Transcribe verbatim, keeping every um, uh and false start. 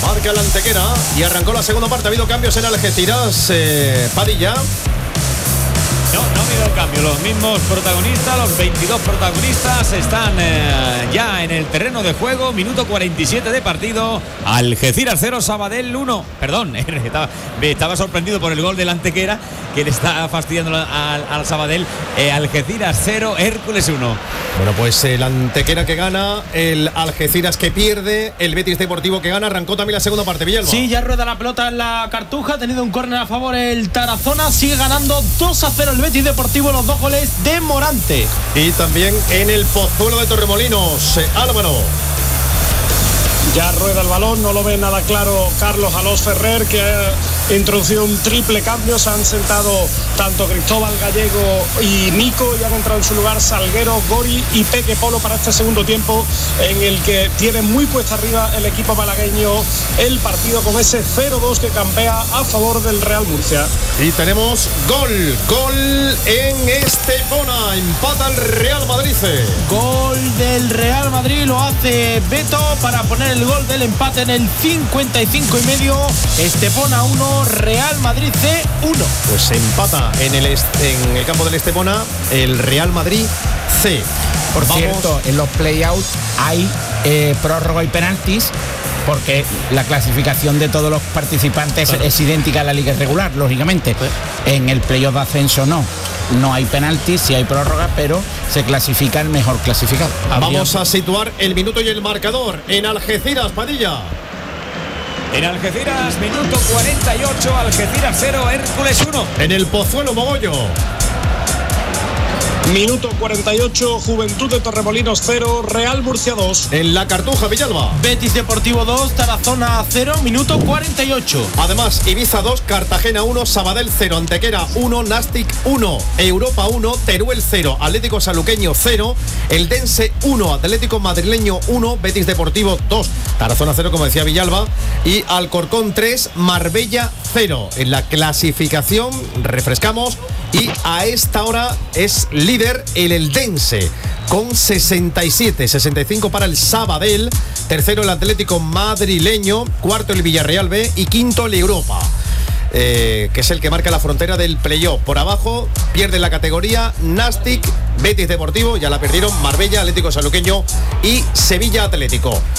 Marca el Antequera y arrancó la segunda parte. Ha habido cambios en Algeciras, eh, Padilla. No, no ha habido cambio. Los mismos protagonistas, los veintidós protagonistas están eh, ya en el terreno de juego. Minuto cuarenta y siete de partido. Algeciras cero, Sabadell uno. Perdón, estaba, estaba sorprendido por el gol del Antequera, que le está fastidiando al, al Sabadell. Eh, Algeciras cero, Hércules uno. Bueno, pues el Antequera que gana, el Algeciras que pierde, el Betis Deportivo que gana. Arrancó también la segunda parte, Villalba. Sí, ya rueda la pelota en la Cartuja. Ha tenido un córner a favor el Tarazona. Sigue ganando dos a cero el Betis Deportivo, los dos goles de Morante. Y también en el Pozuelo de Torremolinos, eh, Álvaro. Ya rueda el balón, no lo ve nada claro Carlos Alós Ferrer, que ha introducido un triple cambio. Se han sentado tanto Cristóbal Gallego y Nico, y han entrado en su lugar Salguero, Gori y Peque Polo para este segundo tiempo, en el que tiene muy cuesta arriba el equipo malagueño el partido, con ese cero dos que campea a favor del Real Murcia. Y tenemos gol, gol en Estepona, empata el Real Madrid. Gol del Real Madrid, lo hace Beto para poner el gol del empate en el cincuenta y cinco y medio. Estepona uno, Real Madrid C uno. Pues se empata en el, est- en el campo del Estepona el Real Madrid C. Por Vamos. cierto, en los play-outs hay eh, prórroga y penaltis, porque la clasificación de todos los participantes claro. es idéntica a la liga regular, lógicamente. Sí. En el playoff de ascenso no. No hay penaltis, sí hay prórroga, pero se clasifica el mejor clasificado. Vamos a situar el minuto y el marcador en Algeciras, Padilla. En Algeciras, minuto cuarenta y ocho, Algeciras cero, Hércules uno. En el Pozuelo, Mogollo. Minuto cuarenta y ocho, Juventud de Torremolinos cero, Real Murcia dos. En la Cartuja, Villalba. Betis Deportivo dos, Tarazona cero, minuto cuarenta y ocho. Además, Ibiza dos, Cartagena uno, Sabadell cero, Antequera uno, Nastic uno, Europa uno, Teruel cero, Atlético Sanluqueño cero, Eldense uno, Atlético Madrileño uno, Betis Deportivo dos, Tarazona cero, como decía Villalba, y Alcorcón tres, Marbella cero. En la clasificación, refrescamos, y a esta hora es líder el Eldense con sesenta y siete, sesenta y cinco para el Sabadell, tercero el Atlético Madrileño, cuarto el Villarreal B y quinto el Europa, eh, que es el que marca la frontera del playoff. Por abajo pierde la categoría Nastic, Betis Deportivo, ya la perdieron, Marbella, Atlético Sanluqueño y Sevilla Atlético.